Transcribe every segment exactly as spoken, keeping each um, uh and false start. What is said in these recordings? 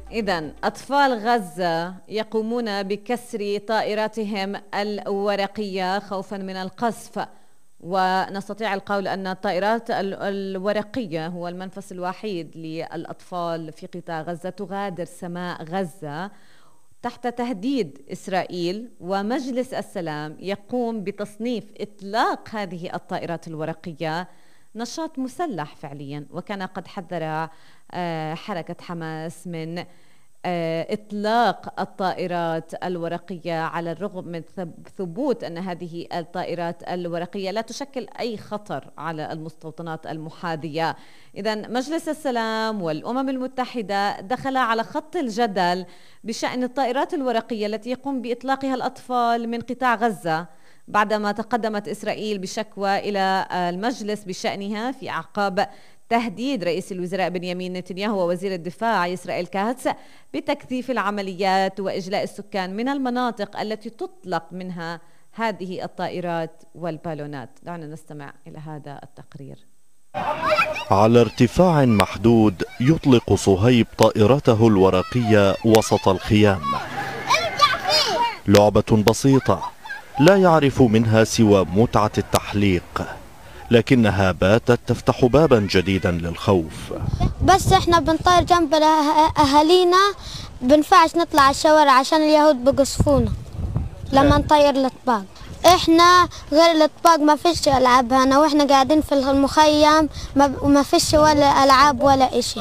إذن أطفال غزة يقومون بكسر طائراتهم الورقية خوفا من القصف، ونستطيع القول أن الطائرات الورقية هو المنفس الوحيد للأطفال في قطاع غزة تغادر سماء غزة تحت تهديد إسرائيل، ومجلس السلام يقوم بتصنيف إطلاق هذه الطائرات الورقية نشاط مسلح فعليا. وكان قد حذر حركة حماس من إطلاق الطائرات الورقية على الرغم من ثبوت أن هذه الطائرات الورقية لا تشكل أي خطر على المستوطنات المحاذية. إذن مجلس السلام والأمم المتحدة دخلا على خط الجدل بشأن الطائرات الورقية التي يقوم بإطلاقها الأطفال من قطاع غزة، بعدما تقدمت إسرائيل بشكوى إلى المجلس بشأنها في أعقاب تهديد رئيس الوزراء بنيامين نتنياهو ووزير الدفاع إسرائيل كاتس بتكثيف العمليات وإجلاء السكان من المناطق التي تطلق منها هذه الطائرات والبالونات. دعنا نستمع إلى هذا التقرير. على ارتفاع محدود يطلق صهيب طائرته الورقية وسط الخيام، لعبة بسيطة لا يعرف منها سوى متعة التحليق، لكنها باتت تفتح بابا جديدا للخوف. بس احنا بنطير جنب اهالينا، بنفعش نطلع على الشوارع عشان اليهود بقصفونا لما نطير الاطباق. احنا غير الاطباق ما فيش العاب هنا، واحنا قاعدين في المخيم ما فيش ولا العاب ولا اشي.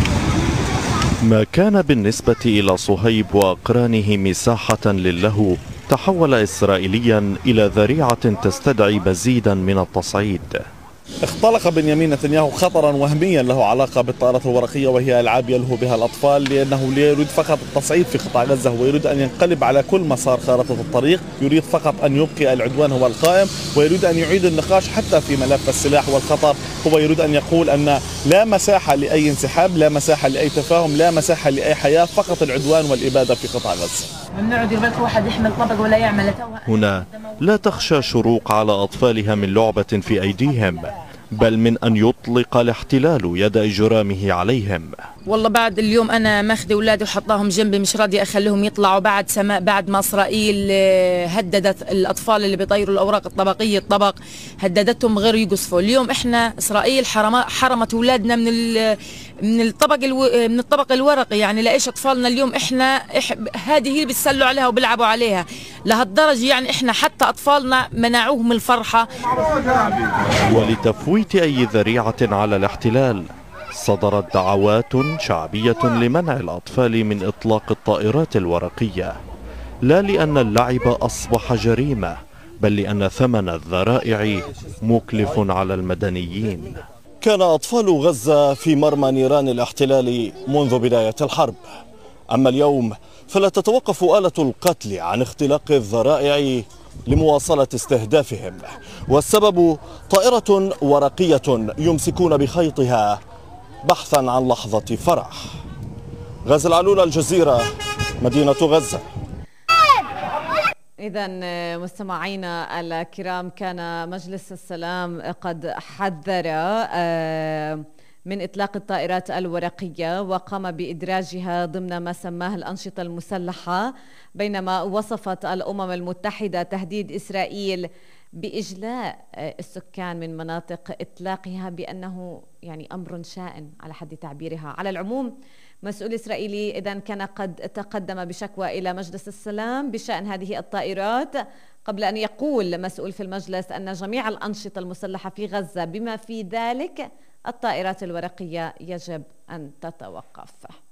ما كان بالنسبة إلى صهيب وأقرانه مساحة للهو تحول إسرائيليا إلى ذريعة تستدعي مزيدا من التصعيد. اختلق بنيامين نتنياهو خطرا وهميا له علاقة بالطائرات الورقية، وهي ألعاب يلهو بها الأطفال، لأنه لا يريد فقط التصعيد في قطاع غزة، هو يريد أن ينقلب على كل مسار خارطة الطريق، يريد فقط أن يبقي العدوان هو القائم، ويريد أن يعيد النقاش حتى في ملف السلاح والخطر. هو يريد أن يقول أن لا مساحة لأي انسحاب، لا مساحة لأي تفاهم، لا مساحة لأي حياة، فقط العدوان والإبادة في قطاع غزة. ممنوع دير بالك واحد يحمل طبق ولا يعمل. هنا لا تخشى شروق على أطفالها من لعبة في أيديهم، بل من أن يطلق الاحتلال يد إجرامه عليهم. والله بعد اليوم أنا ماخذ أولادي وحطاهم جنبي، مش راضي أخليهم يطلعوا بعد سماء بعد ما إسرائيل هددت الأطفال اللي بيطيروا الأوراق الطبقية الطبق، هددتهم غير يقصفوا. اليوم إحنا إسرائيل حرمت أولادنا من من الطبق من الطبق الورقي، يعني لإيش أطفالنا اليوم إحنا إح هذه هي اللي بيتسلوا عليها وبيلعبوا عليها لهالدرجة، يعني إحنا حتى أطفالنا منعوهم الفرحة. ولتفويت أي ذريعة على الاحتلال صدرت دعوات شعبية لمنع الأطفال من إطلاق الطائرات الورقية، لا لأن اللعب أصبح جريمة، بل لأن ثمن الذرائع مكلف على المدنيين. كان أطفال غزة في مرمى نيران الاحتلال منذ بداية الحرب، أما اليوم فلا تتوقف آلة القتل عن اختلاق الذرائع لمواصلة استهدافهم، والسبب طائرة ورقية يمسكون بخيطها بحثا عن لحظة فرح. غازي العلول، الجزيرة، مدينة غزة. إذن مستمعينا الكرام، كان مجلس السلام قد حذر من إطلاق الطائرات الورقية وقام بإدراجها ضمن ما سماه الأنشطة المسلحة، بينما وصفت الأمم المتحدة تهديد إسرائيل بإجلاء السكان من مناطق إطلاقها بأنه يعني أمر شائن على حد تعبيرها. على العموم، مسؤول إسرائيلي إذن كان قد تقدم بشكوى إلى مجلس السلام بشأن هذه الطائرات، قبل أن يقول مسؤول في المجلس أن جميع الأنشطة المسلحة في غزة بما في ذلك الطائرات الورقية يجب أن تتوقف.